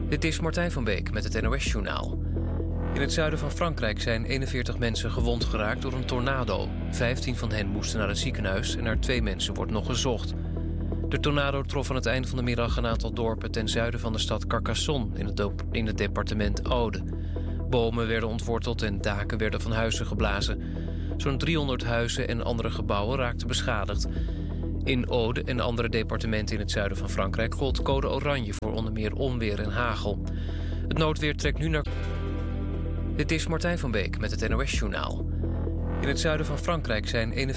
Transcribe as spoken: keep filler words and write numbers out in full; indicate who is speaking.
Speaker 1: Dit is Martijn van Beek met het N O S-journaal. In het zuiden van Frankrijk zijn eenenveertig mensen gewond geraakt door een tornado. vijftien van hen moesten naar het ziekenhuis en naar twee mensen wordt nog gezocht. De tornado trof aan het eind van de middag een aantal dorpen ten zuiden van de stad Carcassonne in het, do- in het departement Aude. Bomen werden ontworteld en daken werden van huizen geblazen. Zo'n driehonderd huizen en andere gebouwen raakten beschadigd. In Aude en andere departementen in het zuiden van Frankrijk gold code oranje voor onder meer onweer en hagel. Het noodweer trekt nu naar... Dit is Martijn van Beek met het N O S-journaal. In het zuiden van Frankrijk zijn eenenveertig